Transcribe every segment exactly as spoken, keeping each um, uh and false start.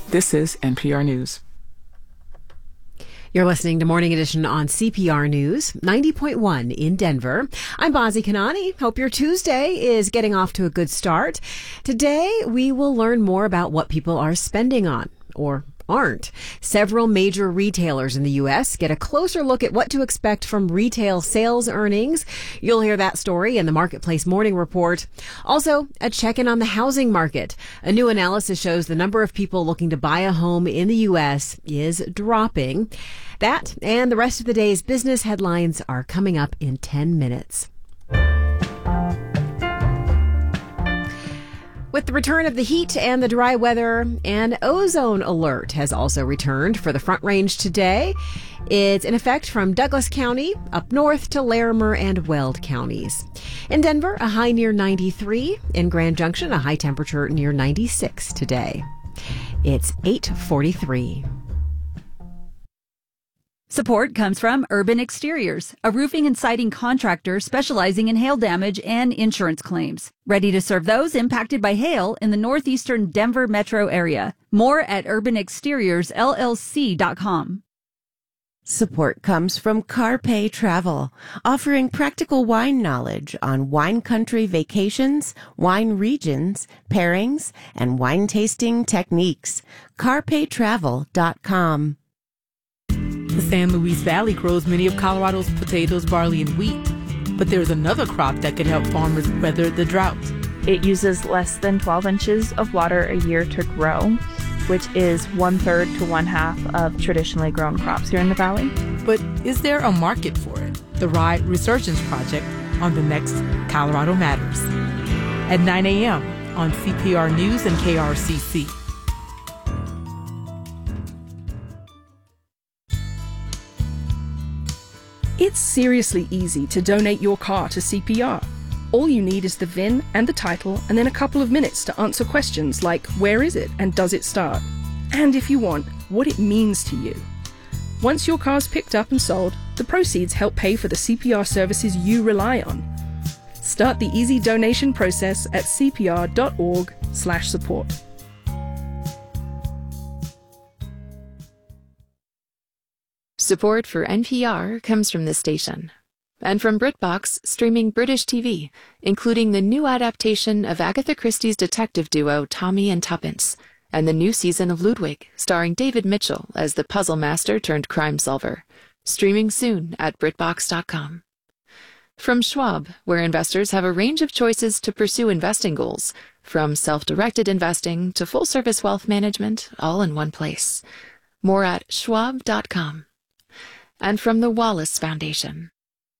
This is N P R News. You're listening to Morning Edition on C P R News, ninety point one in Denver. I'm Bazi Kanani. Hope your Tuesday is getting off to a good start. Today, we will learn more about what people are spending on, or aren't. Several major retailers in the U S get a closer look at what to expect from retail sales earnings. You'll hear that story in the Marketplace Morning Report. Also, a check-in on the housing market. A new analysis shows the number of people looking to buy a home in the U S is dropping. That and the rest of the day's business headlines are coming up in ten minutes. With the return of the heat and the dry weather, an ozone alert has also returned for the Front Range today. It's in effect from Douglas County up north to Larimer and Weld counties. In Denver, a high near ninety-three. In Grand Junction, a high temperature near ninety-six today. It's eight forty-three. Support comes from Urban Exteriors, a roofing and siding contractor specializing in hail damage and insurance claims. Ready to serve those impacted by hail in the northeastern Denver metro area. More at urban exteriors L L C dot com. Support comes from Carpe Travel, offering practical wine knowledge on wine country vacations, wine regions, pairings, and wine tasting techniques. carpe travel dot com. The San Luis Valley grows many of Colorado's potatoes, barley, and wheat. But there's another crop that could help farmers weather the drought. It uses less than twelve inches of water a year to grow, which is one-third to one-half of traditionally grown crops here in the valley. But is there a market for it? The Rye Resurgence Project on the next Colorado Matters. At nine a.m. on C P R News and K R C C. It's seriously easy to donate your car to C P R. All you need is the V I N and the title, and then a couple of minutes to answer questions like where is it and does it start? And if you want, what it means to you. Once your car's picked up and sold, the proceeds help pay for the C P R services you rely on. Start the easy donation process at c p r dot org slash support. Support for N P R comes from this station. And from BritBox, streaming British T V, including the new adaptation of Agatha Christie's detective duo Tommy and Tuppence, and the new season of Ludwig, starring David Mitchell as the puzzle master turned crime solver. Streaming soon at britbox dot com. From Schwab, where investors have a range of choices to pursue investing goals, from self-directed investing to full-service wealth management, all in one place. More at schwab dot com. And from the Wallace Foundation.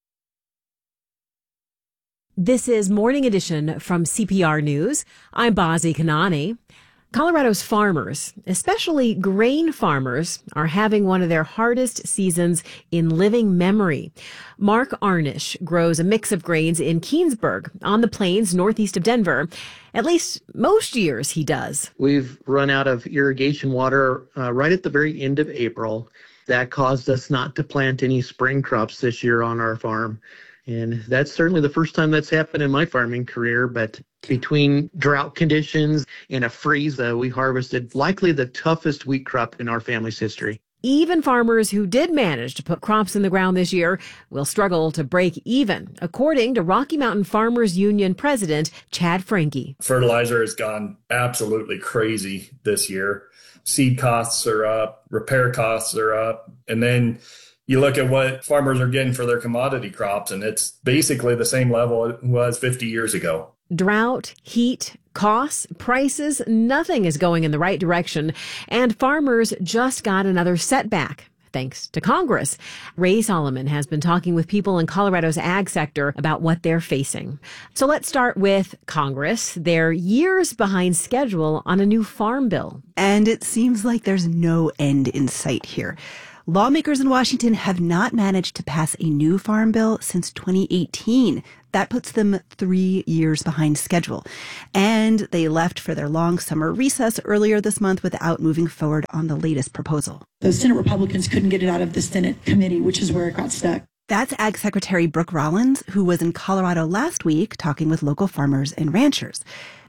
This is Morning Edition from C P R News. I'm Bazi Kanani. Colorado's farmers, especially grain farmers, are having one of their hardest seasons in living memory. Mark Arnish grows a mix of grains in Keensburg on the plains northeast of Denver. At least most years he does. We've run out of irrigation water uh, right at the very end of April. That caused us not to plant any spring crops this year on our farm. And that's certainly the first time that's happened in my farming career. But between drought conditions and a freeze, uh, we harvested likely the toughest wheat crop in our family's history. Even farmers who did manage to put crops in the ground this year will struggle to break even, according to Rocky Mountain Farmers Union President Chad Franke. Fertilizer has gone absolutely crazy this year. Seed costs are up, repair costs are up, and then you look at what farmers are getting for their commodity crops, and it's basically the same level it was fifty years ago. Drought, heat, costs, prices, nothing is going in the right direction, and farmers just got another setback. Thanks to Congress. Ray Solomon has been talking with people in Colorado's ag sector about what they're facing. So let's start with Congress. They're years behind schedule on a new farm bill. And it seems like there's no end in sight here. Lawmakers in Washington have not managed to pass a new farm bill since twenty eighteen. That puts them three years behind schedule. And they left for their long summer recess earlier this month without moving forward on the latest proposal. The Senate Republicans couldn't get it out of the Senate committee, which is where it got stuck. That's Ag Secretary Brooke Rollins, who was in Colorado last week talking with local farmers and ranchers.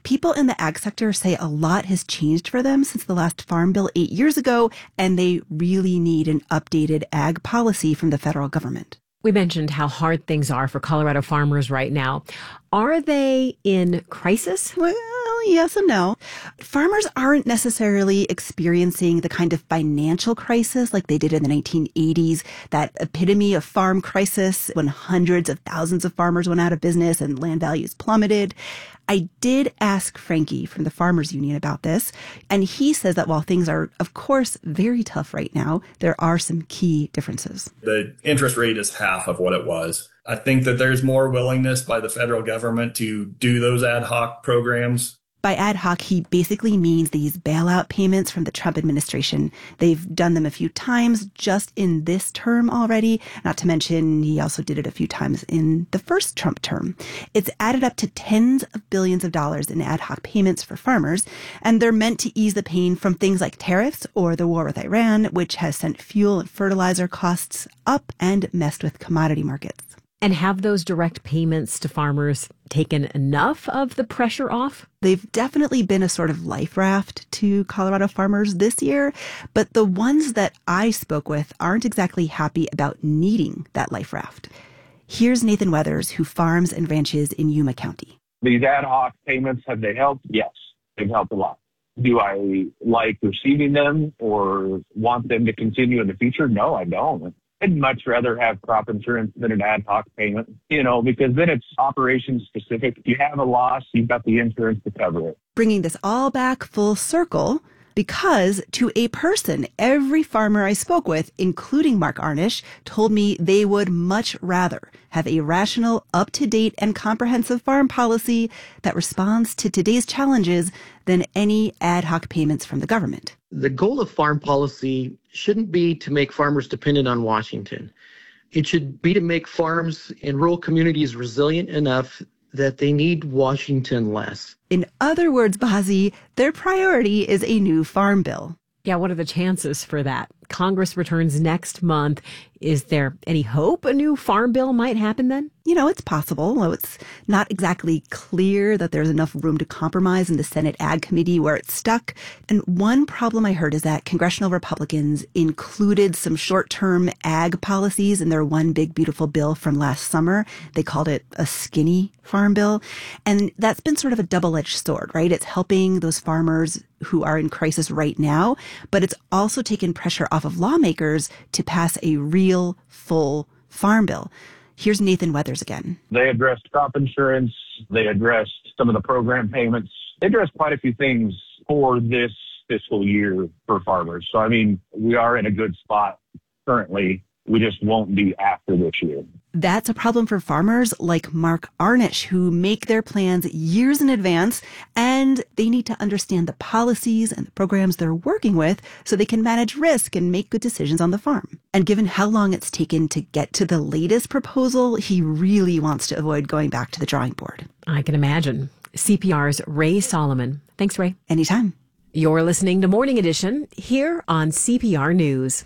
People in the ag sector say a lot has changed for them since the last farm bill eight years ago, and they really need an updated ag policy from the federal government. We mentioned how hard things are for Colorado farmers right now. Are they in crisis? Well, yes and no. Farmers aren't necessarily experiencing the kind of financial crisis like they did in the nineteen eighties, that epitome of farm crisis when hundreds of thousands of farmers went out of business and land values plummeted. I did ask Frankie from the Farmers Union about this, and he says that while things are, of course, very tough right now, there are some key differences. The interest rate is half of what it was. I think that there's more willingness by the federal government to do those ad hoc programs. By ad hoc, he basically means these bailout payments from the Trump administration. They've done them a few times just in this term already. Not to mention, he also did it a few times in the first Trump term. It's added up to tens of billions of dollars in ad hoc payments for farmers, and they're meant to ease the pain from things like tariffs or the war with Iran, which has sent fuel and fertilizer costs up and messed with commodity markets. And have those direct payments to farmers taken enough of the pressure off? They've definitely been a sort of life raft to Colorado farmers this year, but the ones that I spoke with aren't exactly happy about needing that life raft. Here's Nathan Weathers, who farms and ranches in Yuma County. These ad hoc payments, have they helped? Yes, they've helped a lot. Do I like receiving them or want them to continue in the future? No, I don't. I'd much rather have crop insurance than an ad hoc payment, you know, because then it's operation specific. If you have a loss, you've got the insurance to cover it. Bringing this all back full circle, because to a person, every farmer I spoke with, including Mark Arnish, told me they would much rather have a rational, up-to-date, and comprehensive farm policy that responds to today's challenges than any ad hoc payments from the government. The goal of farm policy shouldn't be to make farmers dependent on Washington. It should be to make farms in rural communities resilient enough that they need Washington less. In other words, Bazi, their priority is a new farm bill. Yeah, what are the chances for that? Congress returns next month. Is there any hope a new farm bill might happen then? You know, it's possible, though it's not exactly clear that there's enough room to compromise in the Senate Ag Committee where it's stuck. And one problem I heard is that congressional Republicans included some short-term ag policies in their one big beautiful bill from last summer. They called it a skinny farm bill. And that's been sort of a double-edged sword, right? It's helping those farmers who are in crisis right now, but it's also taken pressure off of lawmakers to pass a real, full farm bill. Here's Nathan Weathers again. They addressed crop insurance. They addressed some of the program payments. They addressed quite a few things for this fiscal year for farmers. So, I mean, we are in a good spot currently. We just won't be after this year. That's a problem for farmers like Mark Arnish, who make their plans years in advance, and they need to understand the policies and the programs they're working with so they can manage risk and make good decisions on the farm. And given how long it's taken to get to the latest proposal, he really wants to avoid going back to the drawing board. I can imagine. C P R's Ray Solomon. Thanks, Ray. Anytime. You're listening to Morning Edition here on C P R News.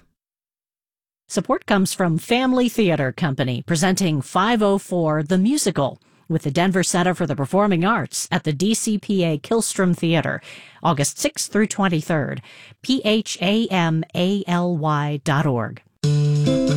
Support comes from Family Theater Company, presenting five oh four The Musical with the Denver Center for the Performing Arts at the D C P A Killstrom Theater, August sixth through twenty-third, P H A M A L Y dot org.